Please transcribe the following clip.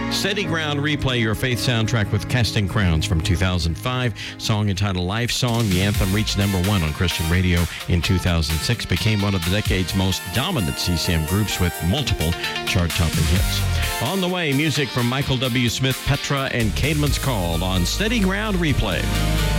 Steady Ground Replay, your faith soundtrack with Casting Crowns from 2005. Song entitled Life Song. The anthem reached number 1 on Christian radio in 2006. Became one of the decade's most dominant CCM groups with multiple chart-topping hits. On the way, music from Michael W. Smith, Petra, and Caedmon's Call on Steady Ground Replay.